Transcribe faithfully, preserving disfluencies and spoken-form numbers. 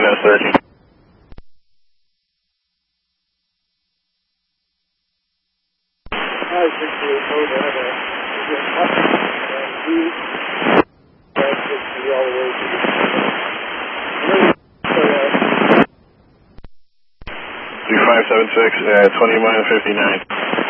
minutes thirteen. I appreciate both of that. And we that's just all the way to the three five seven six, uh, twenty minus fifty-nine.